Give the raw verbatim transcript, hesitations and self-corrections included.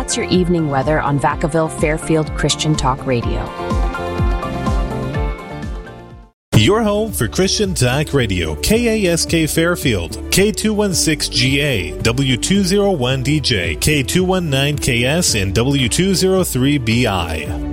That's your evening weather on Vacaville Fairfield Christian Talk Radio. Your home for Christian Talk Radio, K A S K Fairfield, K two sixteen G A, W two oh one D J, K two nineteen K S, and W two oh three B I.